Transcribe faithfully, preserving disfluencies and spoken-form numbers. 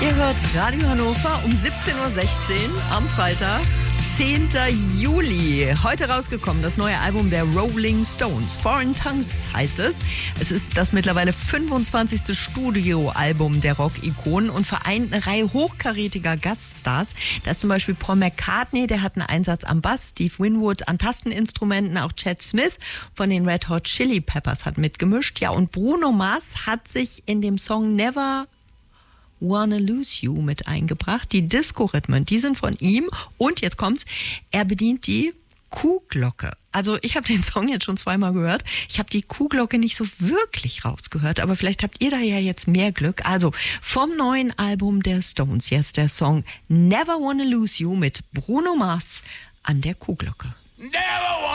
Ihr hört Radio Hannover um siebzehn Uhr sechzehn am Freitag, zehnten Juli. Heute rausgekommen das neue Album der Rolling Stones. Foreign Tongues heißt es. Es ist das mittlerweile fünfundzwanzigste Studioalbum der Rock-Ikonen und vereint eine Reihe hochkarätiger Gaststars. Da ist zum Beispiel Paul McCartney, der hat einen Einsatz am Bass, Steve Winwood an Tasteninstrumenten, auch Chad Smith von den Red Hot Chili Peppers hat mitgemischt. Ja, und Bruno Mars hat sich in dem Song Never Wanna Lose You mit eingebracht. Die Disco-Rhythmen, die sind von ihm. Und jetzt kommt's, er bedient die Kuhglocke. Also ich habe den Song jetzt schon zweimal gehört. Ich habe die Kuhglocke nicht so wirklich rausgehört, aber vielleicht habt ihr da ja jetzt mehr Glück. Also vom neuen Album der Stones jetzt der Song Never Wanna Lose You mit Bruno Mars an der Kuhglocke. Never